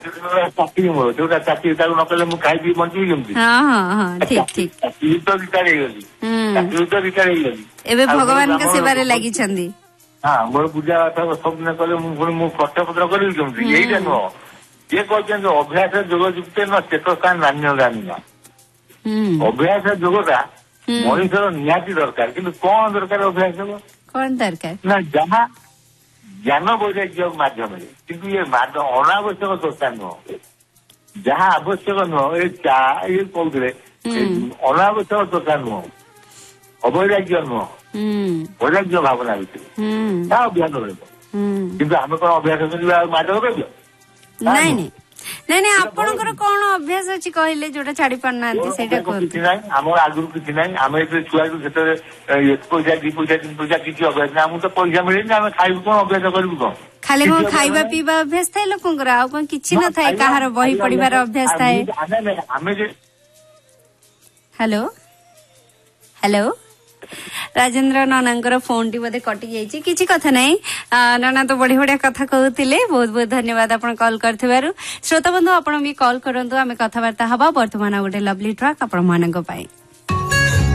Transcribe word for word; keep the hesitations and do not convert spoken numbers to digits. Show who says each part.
Speaker 1: ଚାକିରି ମୋର ଯୋଉଟା ଚାକିରି ତାକୁ ନ କଲେ ମୁଁ ଖାଇବି ବଞ୍ଚିବି କେମିତି? ଚାକିରି ତ ରିଟାୟାର ହେଇଗଲି, ଚାକିରି ତ ରିଟାୟାର ହେଇଗଲି,
Speaker 2: ଏବେ ଭଗବାନଙ୍କ ସେବାରେ ଲାଗିଛନ୍ତି।
Speaker 1: ହଁ ମୋର ପୂଜା ପାଠ ସବୁଦିନ କଲେ ମୁଁ ପୁଣି ମୁଁ ଖର୍ଚ୍ଚ ପତ୍ର କରିବି କେମିତି? ଏଇଟା ନୁହଁ। କିଏ କହିଛନ୍ତି ଅଭ୍ୟାସ ଯୋଗ ଯୁକ୍ତ ନ ଚେତସ୍ଥା ନାନ୍ୟ ଗାମୀ ନା। ଅଭ୍ୟାସ ଯୋଗଟା ମଣିଷର ନିହାତି ଦରକାର, କିନ୍ତୁ କଣ ଦରକାର ଅଭ୍ୟାସ ଯୋଗ? କଣ ଦରକାର ନା ଯାହା ଜ୍ଞାନ ବୈରାଗ୍ୟ ମାଧ୍ୟମରେ, କିନ୍ତୁ ଇଏ ଅନାବଶ୍ୟକ ଚର୍ଚ୍ଚା ନୁହଁ। ଯାହା ଆବଶ୍ୟକ ନୁହଁ ଏ ଚା ଇଏ କହୁଥିଲେ ଅନାବଶ୍ୟକ ଚର୍ଚ୍ଚା ନୁହଁ, ଅବୈରାଗ୍ୟ ନୁହଁ, ବୈରାଗ୍ୟ ଭାବନା ଭିତରେ ତା ଅଭ୍ୟାସ ରହିବ। କିନ୍ତୁ ଆମେ କଣ ଅଭ୍ୟାସ କରିବା ଆଉ ମାଦକ ଦ୍ରବ୍ୟ?
Speaker 2: ନାଇଁ ନାଇଁ ନାଇଁ ନାଇଁ ଆପଣଙ୍କର କଣ ଅଭ୍ୟାସ ଅଛି କହିଲେ ଯୋଉଟା ଛାଡି ପାରୁନାହାନ୍ତି ସେଇଟା
Speaker 1: କିଛି ନାହିଁ। ଆମର ଆଗରୁ କିଛି ନାହିଁ। ଆମେ ଯେତେବେଳେ ଛୁଆକୁ ସେତେବେଳେ ଏକ ପଇସା ଦି ପଇସା ତିନି ପଇସା କିଛି ଅଭ୍ୟାସ ନାହିଁ। ଆମକୁ ତ ପଇସା ମିଳେନି, ଆମେ ଖାଇବୁ କଣ ଅଭ୍ୟାସ କରିବୁ କଣ?
Speaker 2: ଖାଲି କଣ ଖାଇବା ପିଇବା ଅଭ୍ୟାସ ଥାଏ ଲୋକଙ୍କର, ଆଉ କଣ କିଛି ନଥାଏ? କାହାର ବହି ପଢିବାର ଅଭ୍ୟାସ ଥାଏ।
Speaker 1: ଆମେ
Speaker 2: ହ୍ୟାଲୋ ହ୍ୟାଲୋ ରାଜେନ୍ଦ୍ର ନନାଙ୍କର ଫୋନ ଟି ବୋଧେ କଟି ଯାଇଛି, କିଛି କଥା ନାହିଁ। ନନା ତ ବଢିଆ ବଢିଆ କଥା କହୁଥିଲେ, ବହୁତ ବହୁତ ଧନ୍ୟବାଦ ଆପଣ କଲ୍ କରିଥିବାରୁ। ଶ୍ରୋତା ବନ୍ଧୁ ଆପଣ ବି କଲ୍ କରନ୍ତୁ, ଆମେ କଥାବାର୍ତ୍ତା ହବା। ବର୍ତ୍ତମାନ ଗୋଟେ ଲଭଲି ଟ୍ରାକ୍ ଆପଣ ମାନଙ୍କ ପାଇଁ।